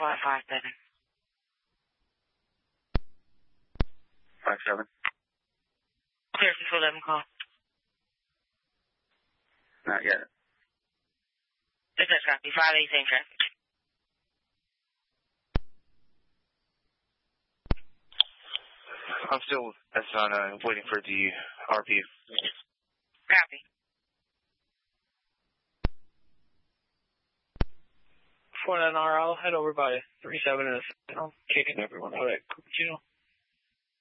557. 57. Clear for 11 call. Not yet. Business copy. 5-8, same traffic. I'm still at Sana waiting for the RP. Copy. 49R, I'll head over by 37 and I'll kick in everyone out at Cupertino.